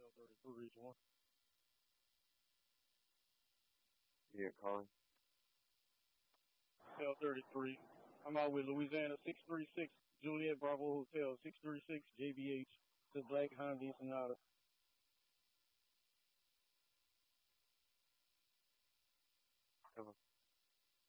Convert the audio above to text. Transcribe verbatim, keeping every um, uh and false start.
L thirty-three, Region one. Yeah, calling. L thirty-three. I'm out with Louisiana six three six, Juliet Bravo Hotel, six three six J B H, to Black Hyundai Sonata. Cover.